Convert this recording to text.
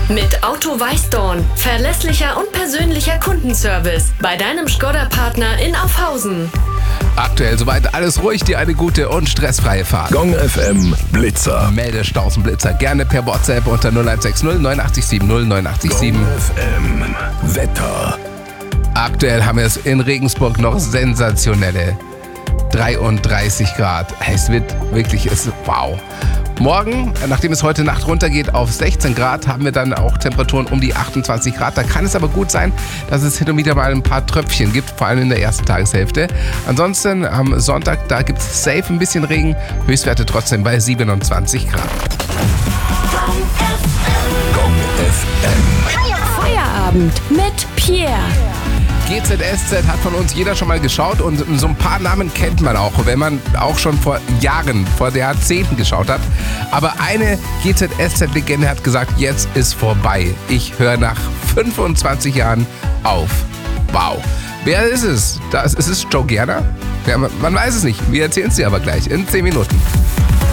Mit Auto Weißdorn. Verlässlicher und persönlicher Kundenservice bei deinem Škoda-Partner in Aufhausen. Aktuell soweit alles ruhig, dir eine gute und stressfreie Fahrt. Gong FM Blitzer. Melde Stausenblitzer gerne per WhatsApp unter 0160 8970 987. Gong FM Wetter. Aktuell haben wir es in Regensburg noch sensationelle 33 Grad. Es wird wirklich, wow. Morgen, nachdem es heute Nacht runtergeht auf 16 Grad, haben wir dann auch Temperaturen um die 28 Grad. Da kann es aber gut sein, dass es hin und wieder mal ein paar Tröpfchen gibt, vor allem in der ersten Tageshälfte. Ansonsten am Sonntag, da gibt es safe ein bisschen Regen, Höchstwerte trotzdem bei 27 Grad. Gong FM. Feierabend mit Pierre. GZSZ hat von uns jeder schon mal geschaut und so ein paar Namen kennt man auch, wenn man auch schon vor Jahren, vor Jahrzehnten geschaut hat. Aber eine GZSZ-Legende hat gesagt, jetzt ist vorbei. Ich höre nach 25 Jahren auf. Wow. Wer ist es? Ist es Joe Gerner? Ja, man weiß es nicht. Wir erzählen es dir aber gleich in 10 Minuten.